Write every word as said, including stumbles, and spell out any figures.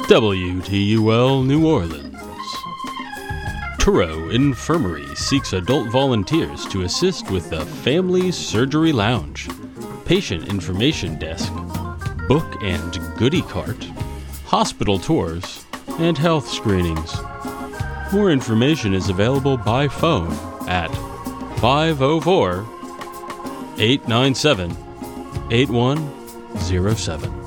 W T U L New Orleans. Turo Infirmary seeks adult volunteers to assist with the Family Surgery Lounge, Patient Information Desk, Book and Goodie Cart, Hospital Tours, and Health Screenings. More information is available by phone at five oh four, eight nine seven, eight one oh seven.